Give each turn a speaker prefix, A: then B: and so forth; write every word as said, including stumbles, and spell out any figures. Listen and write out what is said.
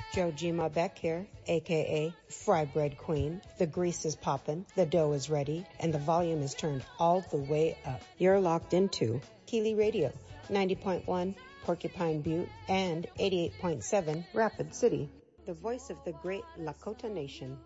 A: Jojima Beck here, aka Fry Bread Queen. The grease is poppin', the dough is ready, and the volume is turned all the way up. You're locked into Keeley Radio, ninety point one Porcupine Butte and eighty-eight point seven Rapid City. The voice of the great Lakota Nation.